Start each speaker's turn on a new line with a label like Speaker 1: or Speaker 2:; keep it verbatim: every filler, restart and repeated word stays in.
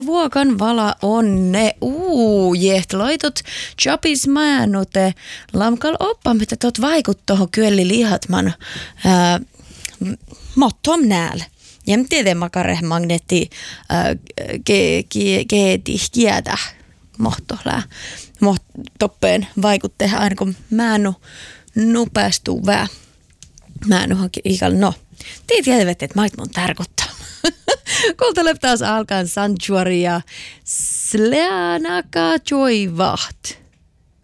Speaker 1: Vuokan vala onne uu jeht laitot chapis määnute lamkal oppa mitä tot vaikut toho kyölli lihatman ää, mottom nääl. Jem tiede makare magnetti keeti kietä mohtohlää. Moht toppeen vaikutte aina kun määnu nupäästuu vää. Määnuhan ikal no. Tii tiedät, että mait mun tarkoittaa. Kuuntelemme taas alkaan Sanctuary ja Sleanaka Joy Vaht.